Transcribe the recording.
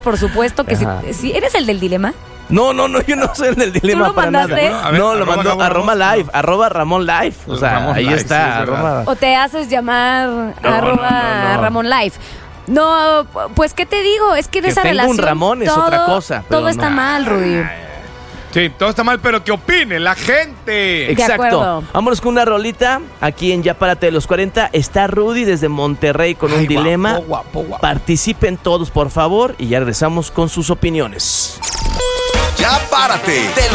Por supuesto que si eres el del dilema. No, yo no soy el del dilema. ¿Tú lo para mandaste? nada. No, lo mandó a Roma Live, @Ramón Live. O sea, Ramón ahí Live, está. sí, es verdad. O te haces llamar No. Ramón Live. No, pues ¿qué te digo? Es que de Que esa tenga relación un Ramón es otra cosa, pero todo está no. mal, Rudy. Sí, todo está mal, pero ¿qué opine la gente? Exacto. acuerdo. Vámonos con una rolita. Aquí en Ya Párate de los 40 está Rudy desde Monterrey con un Ay, dilema. guapo. Participen todos, por favor, y ya regresamos con sus opiniones. Ya Párate de